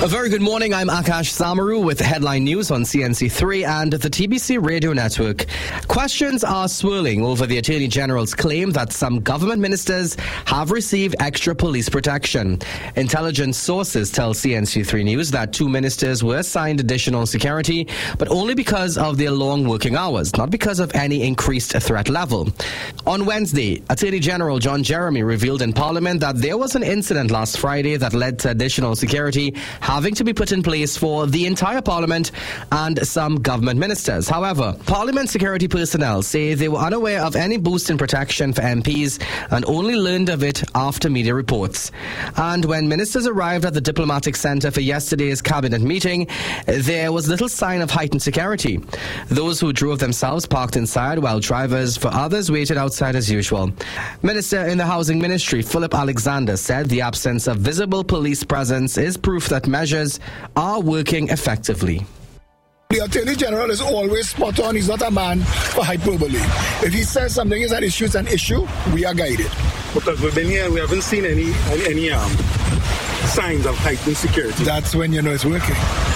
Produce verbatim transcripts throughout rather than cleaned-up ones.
A very good morning. I'm Akash Samaru with headline news on C N C three and the T B C Radio Network. Questions are swirling over the Attorney General's claim that some government ministers have received extra police protection. Intelligence sources tell C N C three News that two ministers were assigned additional security, but only because of their long working hours, not because of any increased threat level. On Wednesday, Attorney General John Jeremy revealed in Parliament that there was an incident last Friday that led to additional security having to be put in place for the entire Parliament and some government ministers. However, Parliament security personnel say they were unaware of any boost in protection for M Ps and only learned of it after media reports. And when ministers arrived at the Diplomatic Centre for yesterday's cabinet meeting, there was little sign of heightened security. Those who drove themselves parked inside while drivers for others waited outside as usual. Minister in the Housing Ministry, Philip Alexander, said the absence of visible police presence is proof that measures are working effectively. The Attorney General is always spot on. He's not a man for hyperbole. If he says something is an issue, it's an issue, we are guided. Because we've been here, we haven't seen any any, any um, signs of heightened security. That's when you know it's working.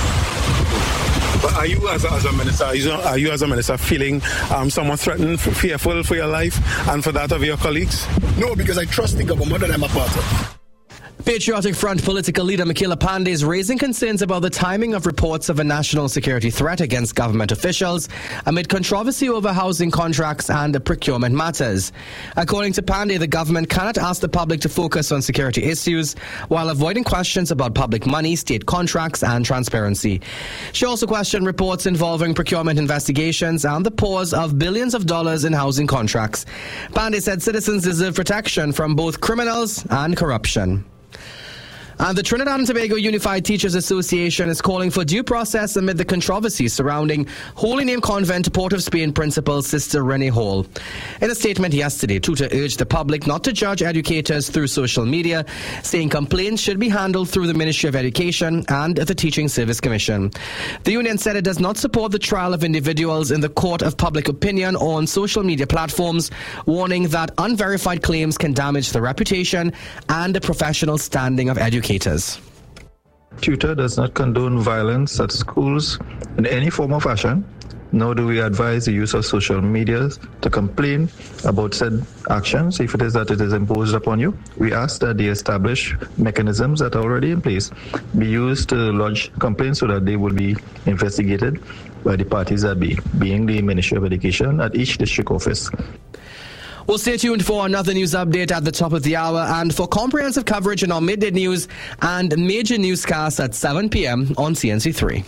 But are you as a, as a minister, are you, are you as a minister feeling um, somewhat threatened, fearful for your life and for that of your colleagues? No, because I trust the government that I'm a part of. Patriotic Front political leader Michaela Pandey is raising concerns about the timing of reports of a national security threat against government officials amid controversy over housing contracts and procurement matters. According to Pandey, the government cannot ask the public to focus on security issues while avoiding questions about public money, state contracts and transparency. She also questioned reports involving procurement investigations and the pause of billions of dollars in housing contracts. Pandey said citizens deserve protection from both criminals and corruption. And the Trinidad and Tobago Unified Teachers Association is calling for due process amid the controversy surrounding Holy Name Convent Port of Spain principal Sister Renee Hall. In a statement yesterday, Tutor urged the public not to judge educators through social media, saying complaints should be handled through the Ministry of Education and the Teaching Service Commission. The union said it does not support the trial of individuals in the court of public opinion or on social media platforms, warning that unverified claims can damage the reputation and the professional standing of educators. Tutor does not condone violence at schools in any form or fashion, nor do we advise the use of social media to complain about said actions if it is that it is imposed upon you. We ask that the established mechanisms that are already in place be used to lodge complaints so that they will be investigated by the parties that be, being the Ministry of Education at each district office. Well, stay tuned for another news update at the top of the hour and for comprehensive coverage in our midday news and major newscasts at seven p.m. on C N C three.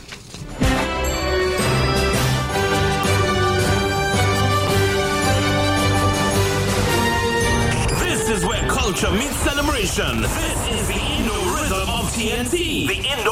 This is where culture meets celebration. This is the Indo Rhythm of T N T. The Indo